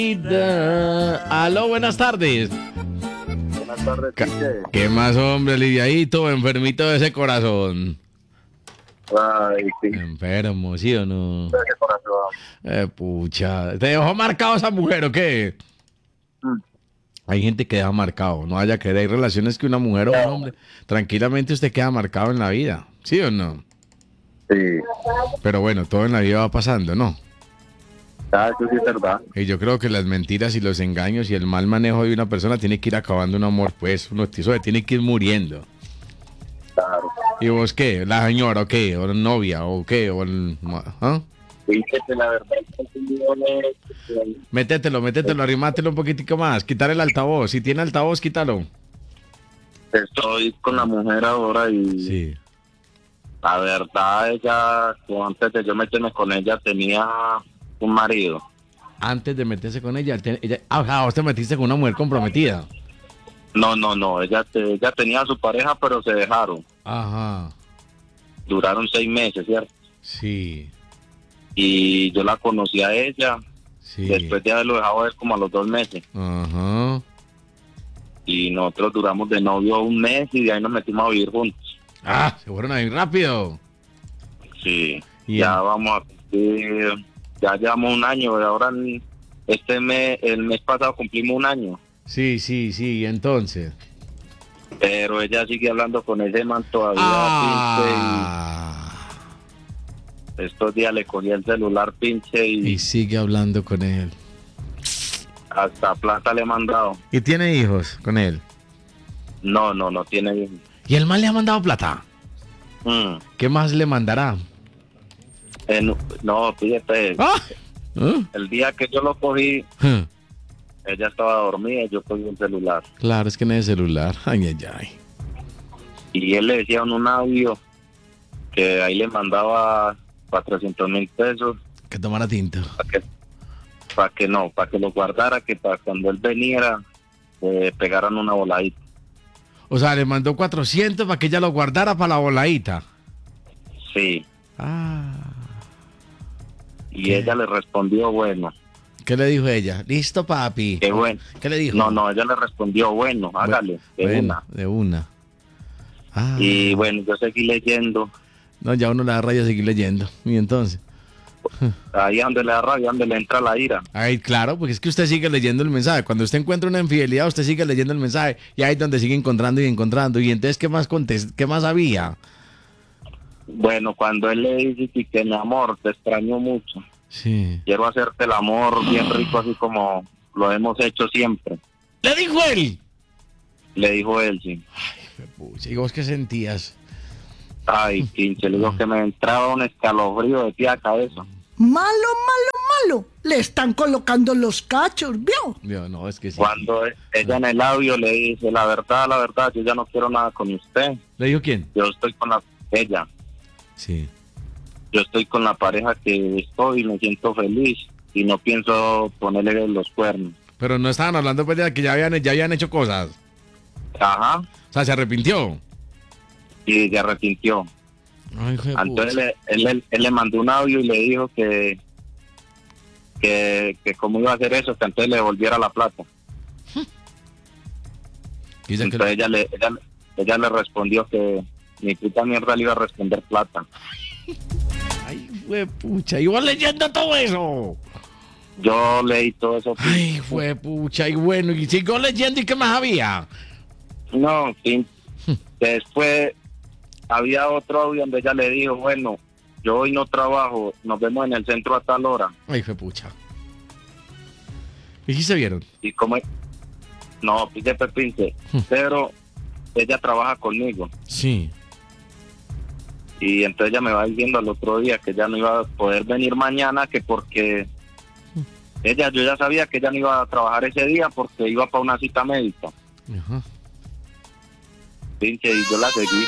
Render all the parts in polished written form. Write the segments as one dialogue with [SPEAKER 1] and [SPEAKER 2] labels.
[SPEAKER 1] Aló, buenas tardes.
[SPEAKER 2] Buenas tardes, Piche.
[SPEAKER 1] ¿Qué más, hombre, aliviadito, enfermito de ese corazón?
[SPEAKER 2] Ay, sí,
[SPEAKER 1] Enfermo, ¿sí o no?
[SPEAKER 2] ese corazón.
[SPEAKER 1] Pucha, ¿te dejó marcado esa mujer o qué?
[SPEAKER 2] Mm.
[SPEAKER 1] Hay gente que deja marcado, no haya que hay relaciones que una mujer o un hombre, tranquilamente usted queda marcado en la vida, ¿sí o no?
[SPEAKER 2] Sí,
[SPEAKER 1] Pero bueno, todo en la vida va pasando, ¿no?
[SPEAKER 2] eso sí es verdad.
[SPEAKER 1] Y yo creo que las mentiras y los engaños y el mal manejo de una persona tiene que ir acabando un amor, pues, eso tiene que ir muriendo.
[SPEAKER 2] Claro.
[SPEAKER 1] ¿Y vos qué? ¿La señora o qué? ¿O la novia o qué? ¿O el, ¿ah?
[SPEAKER 2] Fíjate, la verdad es que
[SPEAKER 1] Métetelo, arrimátelo un poquitico más, quitar el altavoz. Si tiene altavoz, quítalo.
[SPEAKER 2] estoy con la mujer ahora y
[SPEAKER 1] Sí.
[SPEAKER 2] la verdad ella, antes de yo meterme con ella, tenía un marido.
[SPEAKER 1] Antes de meterse con ella, vos te metiste con una mujer comprometida.
[SPEAKER 2] No, ella tenía a su pareja, pero se dejaron.
[SPEAKER 1] Ajá.
[SPEAKER 2] Duraron 6 meses, ¿cierto?
[SPEAKER 1] Sí.
[SPEAKER 2] Y yo la conocí a ella,
[SPEAKER 1] Sí.
[SPEAKER 2] después de haberlo dejado a él como a los 2 meses.
[SPEAKER 1] Ajá.
[SPEAKER 2] Y nosotros duramos de novio 1 mes y de ahí nos metimos a vivir juntos.
[SPEAKER 1] Ah, se fueron ahí rápido.
[SPEAKER 2] Sí,
[SPEAKER 1] Y
[SPEAKER 2] ya vamos a cumplir, ya llevamos 1 año, y ahora el mes pasado cumplimos 1 año,
[SPEAKER 1] Sí, y entonces.
[SPEAKER 2] pero ella sigue hablando con ese man todavía,
[SPEAKER 1] Ah.
[SPEAKER 2] pinche, y estos días le cogí el celular, pinche,
[SPEAKER 1] Y
[SPEAKER 2] y
[SPEAKER 1] sigue hablando con él.
[SPEAKER 2] hasta plata le he mandado.
[SPEAKER 1] ¿Y tiene hijos con él?
[SPEAKER 2] No tiene hijos.
[SPEAKER 1] ¿Y el mal le ha mandado plata?
[SPEAKER 2] Mm.
[SPEAKER 1] ¿Qué más le mandará?
[SPEAKER 2] No, fíjate,
[SPEAKER 1] ¿Ah? ¿Ah?
[SPEAKER 2] el día que yo lo cogí,
[SPEAKER 1] Huh.
[SPEAKER 2] ella estaba dormida y yo cogí un celular.
[SPEAKER 1] Claro, es que no es celular. Ay.
[SPEAKER 2] Y él le decía en un audio que ahí le mandaba 400,000 pesos
[SPEAKER 1] Que tomara tinto.
[SPEAKER 2] para que lo guardara, que para cuando él veniera pegaran una voladita.
[SPEAKER 1] O sea, le mandó 400 para que ella lo guardara para la voladita.
[SPEAKER 2] Sí,
[SPEAKER 1] Ah.
[SPEAKER 2] y
[SPEAKER 1] ¿Qué?
[SPEAKER 2] ella le respondió bueno.
[SPEAKER 1] ¿Qué le dijo ella? Listo, papi.
[SPEAKER 2] Qué bueno.
[SPEAKER 1] ¿Qué le dijo?
[SPEAKER 2] No, ella le respondió bueno, hágale, de
[SPEAKER 1] Bueno,
[SPEAKER 2] una.
[SPEAKER 1] de una. Ah.
[SPEAKER 2] Y bueno, yo seguí leyendo.
[SPEAKER 1] No, ya uno le da rabia seguir leyendo. Y entonces.
[SPEAKER 2] Ahí donde le da rabia, donde le entra la ira.
[SPEAKER 1] Ay, claro, porque es que usted sigue leyendo el mensaje. Cuando usted encuentra una infidelidad, usted sigue leyendo el mensaje. Y ahí es donde sigue encontrando y encontrando. Y entonces, ¿qué más había?
[SPEAKER 2] Bueno, cuando él le dice que mi amor, te extraño mucho.
[SPEAKER 1] Sí.
[SPEAKER 2] Quiero hacerte el amor bien rico, así como lo hemos hecho siempre.
[SPEAKER 1] ¿Le dijo él?
[SPEAKER 2] Le dijo él, sí.
[SPEAKER 1] Pucha, ¿y vos qué sentías?
[SPEAKER 2] Ay, pinche, le digo que me entraba un escalofrío de pie a cabeza.
[SPEAKER 3] Malo. Le están colocando los cachos, ¿vio?
[SPEAKER 1] Yo, no, es que sí.
[SPEAKER 2] Cuando ella en el audio le dice, la verdad, yo ya no quiero nada con usted.
[SPEAKER 1] ¿Le dijo quién?
[SPEAKER 2] Yo estoy con ella.
[SPEAKER 1] Sí.
[SPEAKER 2] Yo estoy con la pareja que estoy y me siento feliz y no pienso ponerle los cuernos.
[SPEAKER 1] Pero no estaban hablando pues de que ya habían hecho cosas.
[SPEAKER 2] Ajá,
[SPEAKER 1] O sea, se arrepintió.
[SPEAKER 2] y se arrepintió.
[SPEAKER 1] Ay, hijo de
[SPEAKER 2] Entonces él le mandó un audio y le dijo que cómo iba a hacer eso, que entonces le devolviera la plata.
[SPEAKER 1] Dice que-
[SPEAKER 2] Entonces ella le respondió que ni puta mierda le iba a responder plata.
[SPEAKER 1] Ay, pucha, y vos leyendo todo eso.
[SPEAKER 2] Yo leí todo eso.
[SPEAKER 1] Ay, pucha, y bueno, y siguió leyendo y qué más había.
[SPEAKER 2] No, sí. Después había otro audio donde ella le dijo, bueno, yo hoy no trabajo, nos vemos en el centro a tal hora.
[SPEAKER 1] Ay, pucha. ¿Y si se vieron?
[SPEAKER 2] Y como no, pide Pepince, pero ella trabaja conmigo.
[SPEAKER 1] Sí.
[SPEAKER 2] Y entonces ella me va diciendo al otro día que ella no iba a poder venir mañana, que porque yo ya sabía que ella no iba a trabajar ese día porque iba para una cita médica.
[SPEAKER 1] Ajá.
[SPEAKER 2] Pinche, y yo la seguí.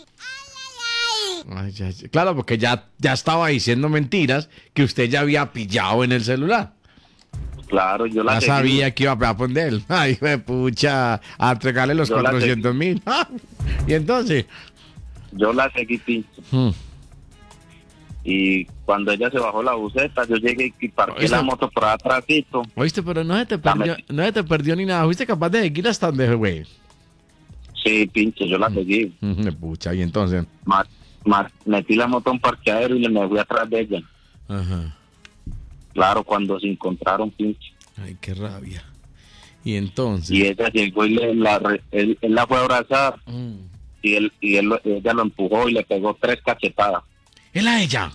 [SPEAKER 1] Ay, claro, porque ya estaba diciendo mentiras que usted ya había pillado en el celular.
[SPEAKER 2] Claro, yo la
[SPEAKER 1] Ya
[SPEAKER 2] seguí.
[SPEAKER 1] sabía que iba a poner. Ay, pucha, a entregarle los
[SPEAKER 2] Yo la
[SPEAKER 1] 400,000. Y entonces.
[SPEAKER 2] Yo la seguí, pinche.
[SPEAKER 1] Hmm.
[SPEAKER 2] Y cuando ella se bajó la buseta, yo llegué y parqué
[SPEAKER 1] ¿Oíste?
[SPEAKER 2] la moto por atrásito.
[SPEAKER 1] Oíste, pero no se te perdió, no se te perdió ni nada. ¿Fuiste capaz de seguir hasta donde, güey?
[SPEAKER 2] Sí, pinche, yo la seguí.
[SPEAKER 1] Pucha, y entonces.
[SPEAKER 2] Metí la moto en un parqueadero y me fui atrás de ella.
[SPEAKER 1] Ajá.
[SPEAKER 2] Claro, cuando se encontraron, pinche.
[SPEAKER 1] Ay, qué rabia. Y entonces.
[SPEAKER 2] Y ella llegó y él la fue a abrazar y ella lo empujó y le pegó 3 cachetadas.
[SPEAKER 1] ¿Él a ella?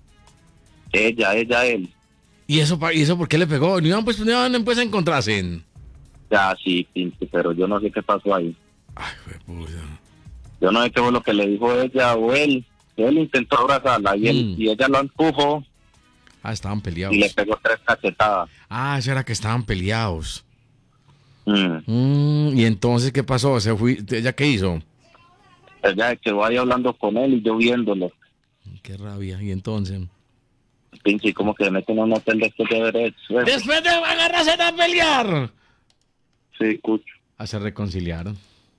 [SPEAKER 2] Él.
[SPEAKER 1] ¿Y eso por qué le pegó? ¿No iban pues a encontrarse?
[SPEAKER 2] Ya, sí, pinche, pero yo no sé qué pasó ahí.
[SPEAKER 1] Ay, puta.
[SPEAKER 2] Yo no sé qué fue lo que le dijo ella o él. Él intentó abrazarla y ella lo empujó
[SPEAKER 1] Ah, estaban peleados.
[SPEAKER 2] y le pegó 3 cachetadas.
[SPEAKER 1] Ah, eso era que estaban peleados.
[SPEAKER 2] Mm.
[SPEAKER 1] Y entonces, ¿qué pasó? ¿Ella qué hizo?
[SPEAKER 2] Ella quedó ahí hablando con él y yo viéndolo.
[SPEAKER 1] Qué rabia. Y entonces.
[SPEAKER 2] Pinche, como que me meten en un hotel después de ver eso.
[SPEAKER 1] Después de agarrarse a pelear.
[SPEAKER 2] Sí, cucho.
[SPEAKER 1] Se reconciliaron.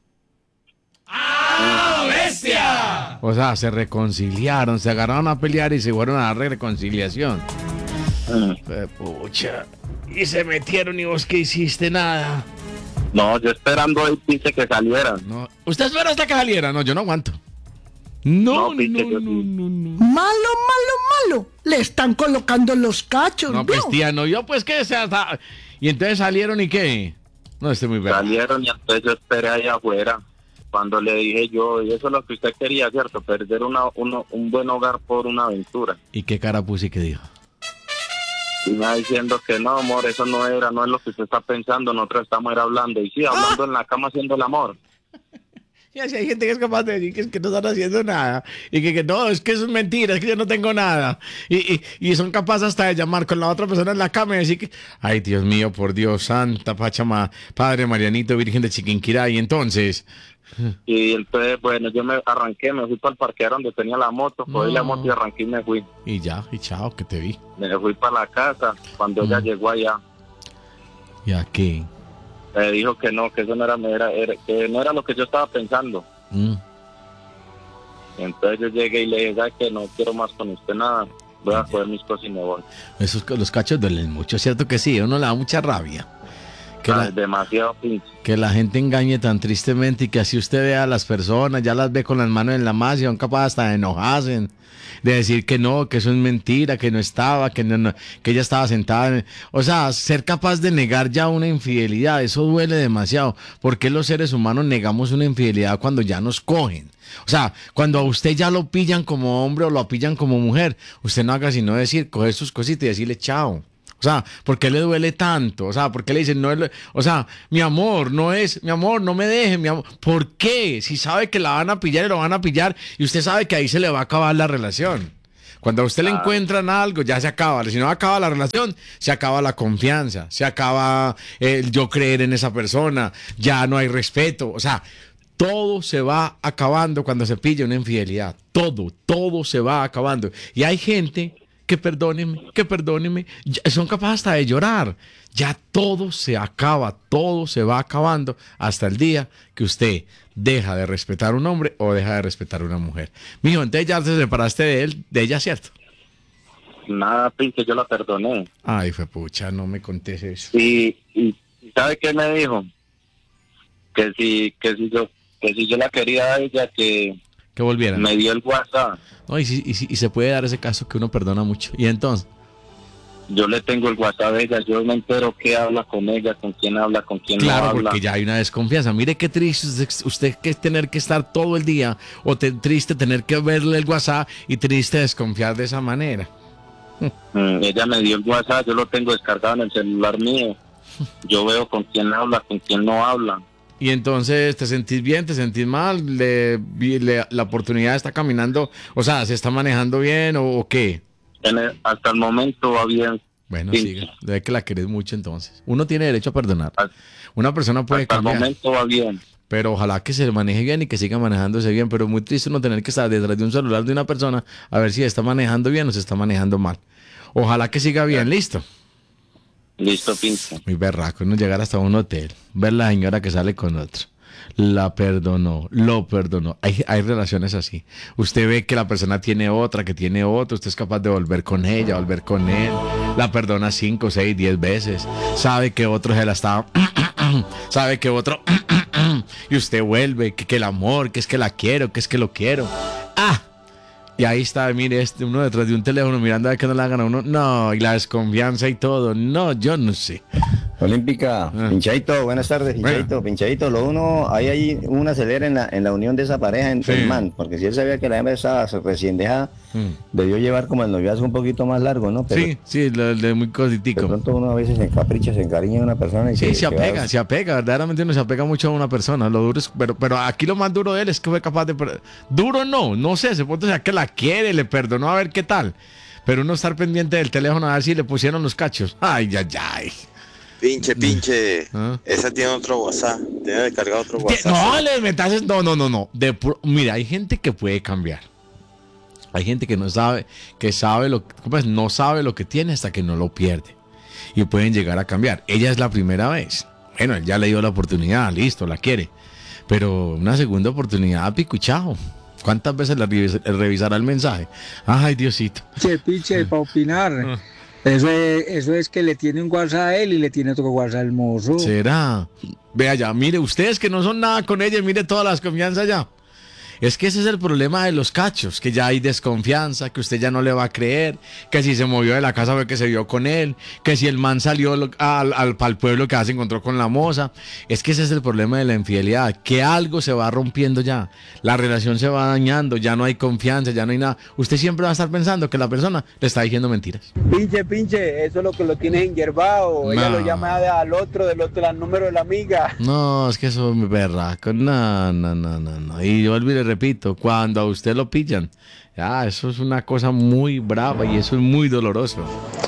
[SPEAKER 1] ¡Ah, bestia! O sea, se reconciliaron, se agarraron a pelear y se fueron a dar reconciliación. Pucha. Y se metieron y vos qué hiciste, nada.
[SPEAKER 2] No, yo esperando ahí, pinche, que salieran.
[SPEAKER 1] No. ¿Usted espera hasta que saliera? No, yo no aguanto. No.
[SPEAKER 3] Malo, malo, malo. Le están colocando los cachos,
[SPEAKER 1] No,
[SPEAKER 3] ¿vio?
[SPEAKER 1] pues tía, no, yo pues qué sea. Y entonces salieron y qué. No, estoy muy verdad.
[SPEAKER 2] Salieron y entonces yo esperé ahí afuera. Cuando le dije yo, y eso es lo que usted quería, ¿cierto? Perder un buen hogar por una aventura.
[SPEAKER 1] ¿Y qué cara puse y qué dijo?
[SPEAKER 2] Y me va diciendo que no, amor, eso no es lo que usted está pensando, nosotros estamos hablando. Y sí, hablando en la cama haciendo el amor.
[SPEAKER 1] Y así hay gente que es capaz de decir que no están haciendo nada. Y que no, es que eso es mentira, es que yo no tengo nada. Y son capaces hasta de llamar con la otra persona en la cama y decir que, ay, Dios mío, por Dios, Santa Pachama, Padre Marianito, Virgen de Chiquinquirá. Y entonces.
[SPEAKER 2] Y entonces, bueno, yo me arranqué, me fui para el parqueadero donde tenía la moto, cogí la moto y arranqué y me fui.
[SPEAKER 1] Y ya, y chao, que te vi.
[SPEAKER 2] Me fui para la casa cuando ella llegó allá.
[SPEAKER 1] ¿Y aquí?
[SPEAKER 2] Me dijo que no, que eso no que no era lo que yo estaba pensando. Entonces yo llegué y le dije, ¿sabes qué? No quiero más con usted nada. Voy a coger mis cosas y me voy.
[SPEAKER 1] Los cachos duelen mucho, ¿cierto que sí? A uno le da mucha rabia.
[SPEAKER 2] Demasiado pinche.
[SPEAKER 1] Que la gente engañe tan tristemente y que así usted vea a las personas, ya las ve con las manos en la masa y son capaces hasta de enojarse, de decir que no, que eso es mentira, que no estaba, que ella estaba sentada. O sea, ser capaz de negar ya una infidelidad, eso duele demasiado. ¿Por qué los seres humanos negamos una infidelidad cuando ya nos cogen? O sea, cuando a usted ya lo pillan como hombre o lo pillan como mujer, usted no haga sino decir, coger sus cositas y decirle chao. O sea, ¿por qué le duele tanto? O sea, ¿por qué le dicen, no es, o sea, mi amor, no me deje, mi amor? ¿Por qué? Si sabe que la van a pillar y lo van a pillar y usted sabe que ahí se le va a acabar la relación. Cuando a usted le encuentran algo, ya se acaba. Si no acaba la relación, se acaba la confianza, se acaba el yo creer en esa persona, ya no hay respeto. O sea, todo se va acabando cuando se pilla una infidelidad. Todo se va acabando. Y hay gente que perdóneme, son capaces hasta de llorar. Ya todo se acaba, todo se va acabando hasta el día que usted deja de respetar a un hombre o deja de respetar a una mujer. Mijo, entonces ya te separaste de ella, ¿cierto?
[SPEAKER 2] Nada, pinche, yo la perdoné.
[SPEAKER 1] Ay, fue pucha, no me contés eso.
[SPEAKER 2] Y ¿sabe qué me dijo? Que si yo la quería a ella, que
[SPEAKER 1] volvieran.
[SPEAKER 2] Me dio el WhatsApp.
[SPEAKER 1] No, y se puede dar ese caso que uno perdona mucho. Y entonces,
[SPEAKER 2] yo le tengo el WhatsApp de ella, yo me entero qué habla con ella, con quién habla, con quién
[SPEAKER 1] claro,
[SPEAKER 2] no habla.
[SPEAKER 1] Porque ya hay una desconfianza. Mire qué triste usted que tener que estar todo el día, o triste tener que verle el WhatsApp y triste desconfiar de esa manera.
[SPEAKER 2] Ella me dio el WhatsApp, yo lo tengo descargado en el celular mío. Yo veo con quién habla, con quién no habla.
[SPEAKER 1] Y entonces, ¿te sentís bien? ¿Te sentís mal? ¿La oportunidad está caminando? O sea, ¿se está manejando bien o qué?
[SPEAKER 2] Hasta el momento va bien.
[SPEAKER 1] Bueno, sigue. Debe que la querés mucho entonces. Uno tiene derecho a perdonar. Una persona puede cambiar.
[SPEAKER 2] Hasta el momento va bien.
[SPEAKER 1] Pero ojalá que se maneje bien y que siga manejándose bien. Pero muy triste no tener que estar detrás de un celular de una persona a ver si está manejando bien o se está manejando mal. Ojalá que siga bien. ¿Listo?
[SPEAKER 2] Listo, pinche.
[SPEAKER 1] Muy berraco, no llegar hasta un hotel, ver la señora que sale con otro. la perdonó, lo perdonó. Hay relaciones así. Usted ve que la persona tiene otra, que tiene otra, usted es capaz de volver con ella, volver con él, la perdona 5, 6, 10 veces, sabe que otro se la está... sabe que otro... y usted vuelve, que el amor, que es que la quiero, que es que lo quiero. Y ahí está, mire, uno detrás de un teléfono mirando a ver que no le hagan a uno. No, y la desconfianza y todo. No, yo no sé.
[SPEAKER 4] Olímpica, Pinchadito, buenas tardes, Pinchadito, hay una acelera en la unión de esa pareja en el man, porque si él sabía que la hembra estaba recién dejada, debió llevar como el noviazgo un poquito más largo, ¿no? Pero
[SPEAKER 1] sí, lo de muy cositico.
[SPEAKER 4] De pronto uno a veces se encapricha, se encariña de una persona y
[SPEAKER 1] se apega, verdaderamente uno se apega mucho a una persona, lo duro es, pero aquí lo más duro de él es que fue capaz de, duro no sé, se puede ser que la quiere, le perdonó a ver qué tal, pero uno estar pendiente del teléfono a ver si le pusieron los cachos, ay.
[SPEAKER 5] Pinche, esa tiene otro WhatsApp, tiene descargado otro WhatsApp.
[SPEAKER 1] No, le metas, no. Mira, hay gente que puede cambiar. Hay gente que no sabe lo que tiene hasta que no lo pierde. Y pueden llegar a cambiar. Ella es la primera vez. Bueno, él ya le dio la oportunidad, listo, la quiere. Pero una segunda oportunidad, picuchao. ¿Cuántas veces le revisará el mensaje? Ay, Diosito.
[SPEAKER 6] Pinche, para opinar. Eso es que le tiene un WhatsApp a él y le tiene otro WhatsApp al mozo.
[SPEAKER 1] ¿Será? Vea ya, mire, ustedes que no son nada con ella, mire todas las confianzas ya. Es que ese es el problema de los cachos, que ya hay desconfianza, que usted ya no le va a creer, que si se movió de la casa fue que se vio con él, que si el man salió al pueblo que ya se encontró con la moza. Es que ese es el problema de la infidelidad, que algo se va rompiendo ya, la relación se va dañando, ya no hay confianza, ya no hay nada. Usted siempre va a estar pensando que la persona le está diciendo mentiras.
[SPEAKER 6] Pinche, eso es lo que lo tienes enyerbado. No. Ella lo llama del otro al número de la amiga.
[SPEAKER 1] No, es que eso es mi berraco, no. Y yo repito, cuando a usted lo pillan, eso es una cosa muy brava y eso es muy doloroso.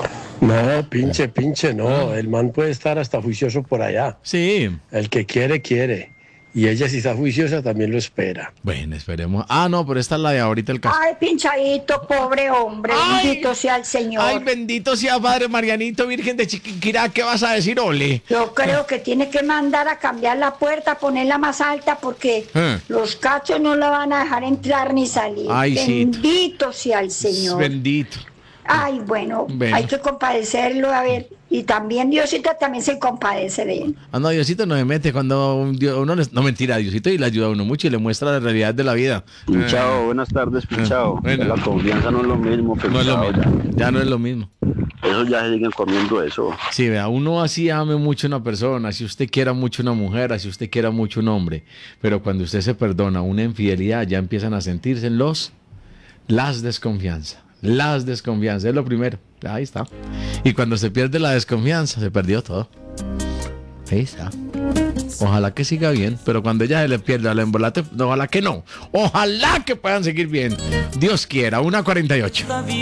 [SPEAKER 7] No, pinche, no. El man puede estar hasta juicioso por allá.
[SPEAKER 1] Sí.
[SPEAKER 7] El que quiere. Y ella, si está juiciosa, también lo espera.
[SPEAKER 1] Bueno, esperemos. No, pero esta es la de ahorita el caso.
[SPEAKER 8] Ay, Pinchadito, pobre hombre. Bendito sea el Señor.
[SPEAKER 1] Ay, bendito sea Padre Marianito, Virgen de Chiquinquirá. ¿Qué vas a decir, Ole?
[SPEAKER 8] Yo creo que tiene que mandar a cambiar la puerta, ponerla más alta, porque los cachos no la van a dejar entrar ni salir.
[SPEAKER 1] Ay,
[SPEAKER 8] bendito sea el Señor.
[SPEAKER 1] Bendito.
[SPEAKER 8] Ay, bueno, hay que compadecerlo, a ver. Y también Diosito también se compadece de él.
[SPEAKER 1] No, Diosito no se mete cuando uno no, mentira, Diosito y le ayuda a uno mucho y le muestra la realidad de la vida.
[SPEAKER 9] Pinchao, buenas tardes, Pinchao.
[SPEAKER 1] Bueno.
[SPEAKER 9] La confianza no es lo mismo, Pinchao.
[SPEAKER 1] No es lo mismo, ya no es lo mismo.
[SPEAKER 9] Eso ya se siguen comiendo eso.
[SPEAKER 1] Sí, vea, uno así ame mucho a una persona, si usted quiera mucho a una mujer, así usted quiera mucho a un hombre, pero cuando usted se perdona una infidelidad, ya empiezan a sentirse las desconfianzas. Las desconfianzas es lo primero. Ahí está. Y cuando se pierde la desconfianza, se perdió todo. Ahí está. Ojalá que siga bien, pero cuando ella se le pierda la embolate, ojalá que no. Ojalá que puedan seguir bien. Dios quiera, 1:48.